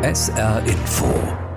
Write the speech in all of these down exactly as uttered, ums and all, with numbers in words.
S R Info.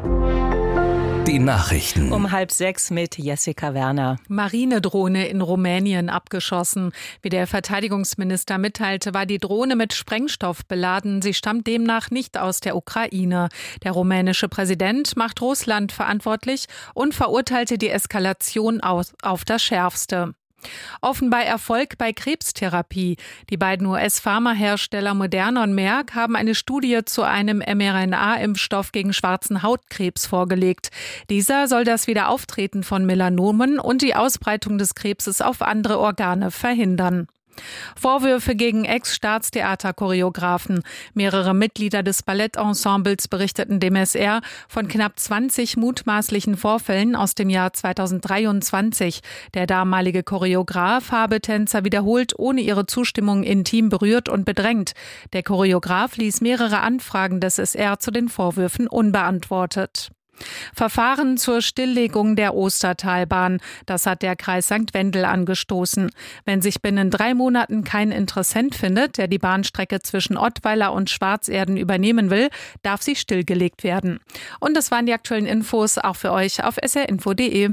Die Nachrichten. Um halb sechs mit Jessica Werner. Marinedrohne in Rumänien abgeschossen. Wie der Verteidigungsminister mitteilte, war die Drohne mit Sprengstoff beladen. Sie stammt demnach nicht aus der Ukraine. Der rumänische Präsident macht Russland verantwortlich und verurteilte die Eskalation auf, auf das Schärfste. Offenbar Erfolg bei Krebstherapie. Die beiden U S-Pharmahersteller Moderna und Merck haben eine Studie zu einem mRNA-Impfstoff gegen schwarzen Hautkrebs vorgelegt. Dieser soll das Wiederauftreten von Melanomen und die Ausbreitung des Krebses auf andere Organe verhindern. Vorwürfe gegen Ex-Staatstheater-Choreografen. Mehrere Mitglieder des Ballettensembles berichteten dem S R von knapp zwanzig mutmaßlichen Vorfällen aus dem Jahr zweitausenddreiundzwanzig. Der damalige Choreograf habe Tänzer wiederholt ohne ihre Zustimmung intim berührt und bedrängt. Der Choreograf ließ mehrere Anfragen des S R zu den Vorwürfen unbeantwortet. Verfahren zur Stilllegung der Ostertalbahn. Das hat der Kreis Sankt Wendel angestoßen. Wenn sich binnen drei Monaten kein Interessent findet, der die Bahnstrecke zwischen Ottweiler und Schwarzerden übernehmen will, darf sie stillgelegt werden. Und das waren die aktuellen Infos auch für euch auf s r info punkt d e.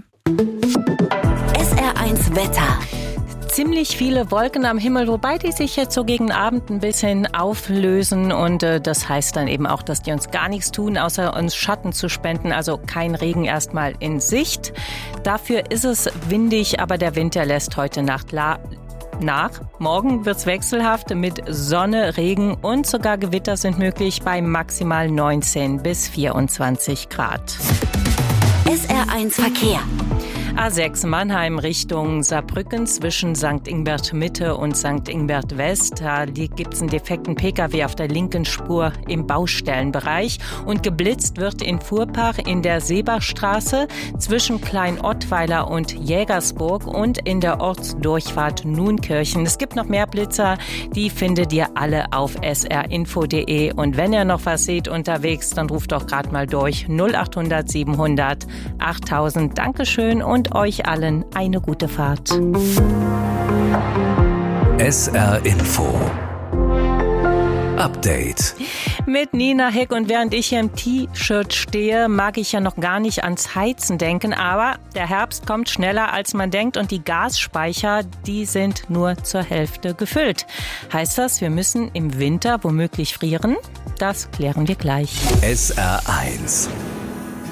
S R eins Wetter. Ziemlich viele Wolken am Himmel, wobei die sich jetzt so gegen Abend ein bisschen auflösen und äh, das heißt dann eben auch, dass die uns gar nichts tun, außer uns Schatten zu spenden, also kein Regen erstmal in Sicht. Dafür ist es windig, aber der Wind, der lässt heute Nacht la- nach. Morgen wird's wechselhaft mit Sonne, Regen und sogar Gewitter sind möglich bei maximal neunzehn bis vierundzwanzig Grad. S R eins Verkehr. A sechs Mannheim Richtung Saarbrücken zwischen Sankt Ingbert Mitte und Sankt Ingbert West. Da gibt es einen defekten Pkw auf der linken Spur im Baustellenbereich. Und geblitzt wird in Furpach in der Seebachstraße zwischen Klein-Ottweiler und Jägersburg und in der Ortsdurchfahrt Nunkirchen. Es gibt noch mehr Blitzer, die findet ihr alle auf s r info punkt d e. Und wenn ihr noch was seht unterwegs, dann ruft doch gerade mal durch null acht hundert siebenhundert achttausend. Dankeschön und euch allen eine gute Fahrt. S R Info. Update. Mit Nina Heck, und während ich hier im T-Shirt stehe, mag ich ja noch gar nicht ans Heizen denken, aber der Herbst kommt schneller als man denkt und die Gasspeicher, die sind nur zur Hälfte gefüllt. Heißt das, wir müssen im Winter womöglich frieren? Das klären wir gleich. S R eins.